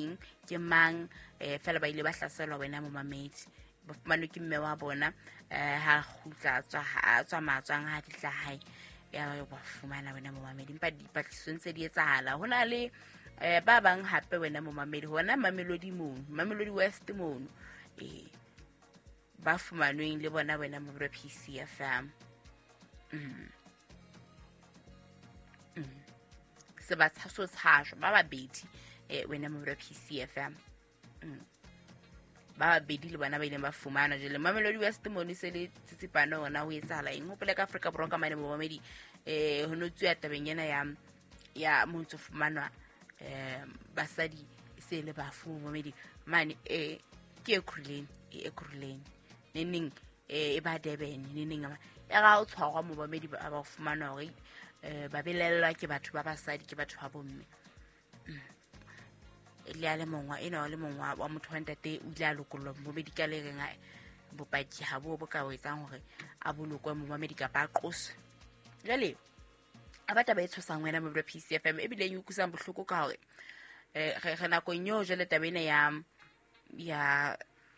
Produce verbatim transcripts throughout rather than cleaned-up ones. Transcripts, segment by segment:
eng ke mang eh fela ba ile ba hlaselwa wena momamedi ba fumane ke mme wa bona eh ha khutla tswa ha tswa matswang ha ditla hae ya ba fumana wena momamedi mpa di patlisong tse di etsahala hona le eh ba bang hape wena momamedi hona Mamelodi mono Mamelodi West mono eh ba fumanweng le bona wena mo P C F M mm mm se ba tshaso tshaso ba ba bedi eh wena mo P C F M mm ba bedi le bona ba ile ba fumana jele Mamelodi West mono se le tsitsipana hona ho etsahala eng ho pele ka Africa Borwa ka mane momamedi eh ho no tswa tabeng yana ya ya motho fumanwa eh basadi se le ba fumamedi mane eh ke ekurleni e ekurleni nening e ba Durban nening ya ga o tshwarwa momamedi ba ba fumana hore eh ba belellwa ke batho ba basadi ke batho ba bomme le ya le mongwa ena le mongwa wa motho wa ntate o ile a lokolwa mo medical e renga bopaki ha bo bo ka o etsang hore a bolokwe mo medical ba qoso jale abata ba etshosang wena mo P C F M e bile o kusang bohloko ka hore eh re na go nyo jale tabena ya ya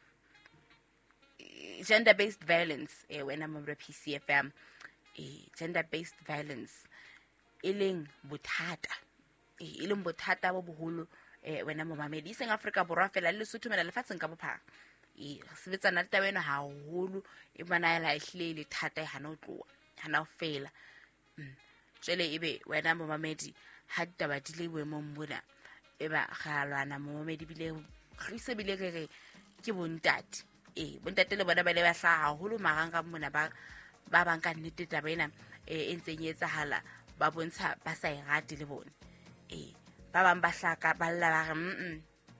gender based violence eh wena mo P C F M eh gender based violence ileng bothata eh ileng bothata bo boholo eh wena momamedi iseng Africa Borwa fela le Lesotho mena lefatsheng ka bophara e sebetsana le tabena haholo e bana ela ehlile le thata hana o tloa hana o fela jele ebe wena momamedi ha taba di le boemong bona eba kgalwana momamedi bile re se bile re ke bontate eh bontate le bona ba le ba hla haholo maranga mona ba ba bang ka nnete tabena e entseng etsahala ba bontsha ba sa irate le bona eh ba bang ba hlaka ba lla ba re mm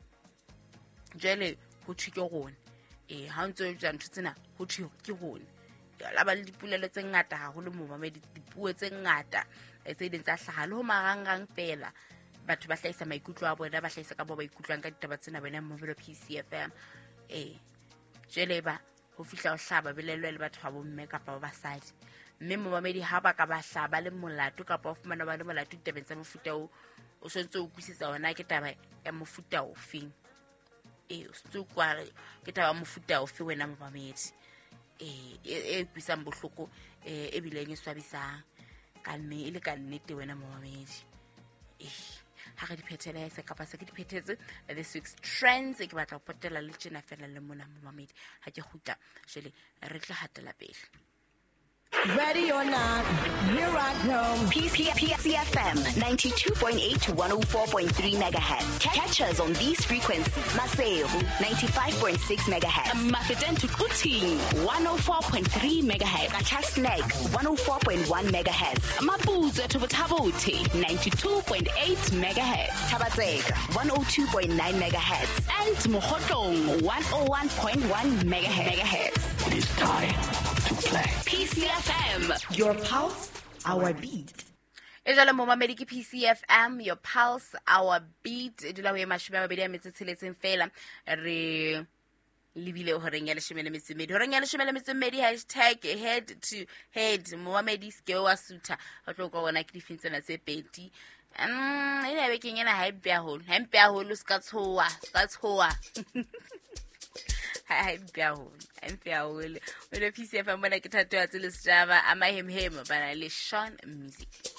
jele ho thike rona eh ha ntse o jang tsena ho thike ke rona la ba le dipulelo tse ngata haholo momamedi dipuo tse ngata tse dintse a hlaha le ho marangang fela batho ba hlaisa maikutlo a bona ba hlaisa ka bo ba ikutlwang ka ditaba tsena bona mo P C F M eh jele ba ho fihla o hlaba belelwe le batho ba bomme kapa ba basadi mme momamedi ha ba ka ba hlaba le molato kapa o fumana ba le molato ditabeng tsa mofuta o o sontse o kwisisa ona ke taba ya mofuta o feng eh o sto kwa ke taba mofuta o fe wena momamedi eh e kwisang bohloko eh e bileng e swabisang ka mme ile ka nnete wena momamedi eh ha re diphethela se kapa se ke diphethetse the six trends ke batla go potela le tsena fela le mona momamedi ha ke khuta jele re tla hatela pele. Ready or not, here I come. P C F M ninety-two point eight to one oh four point three megahertz. Catch us on these frequencies. Maseo ninety-five point six megahertz. Mafeten to Kuting one oh four point three megahertz. Kachasnek one oh four point one megahertz. Maputo to Tabote ninety-two point eight megahertz. Tabatsega one oh two point nine megahertz. And Mohotong one oh one point one megahertz. It is time to play. P C F M, Your pulse, our beat. Ejala momamedi ke P C F M, your pulse, our beat. Dula we mashome ba bedi a metso tsheletseng fela re libile ho reng ya leshome le metso mmedi ho reng ya leshome le metso mmedi hashtag head to head momamedi ske wa suta ho tlo go bona ke difintse tse pedi um ina be ke ngena hype ya holo hype ya holo ska tshoa ska tshoa Hi Biao, I'm Biao. With a P C F, I'm gonna get a to a little Java, I'm a him him, but I live Sean music.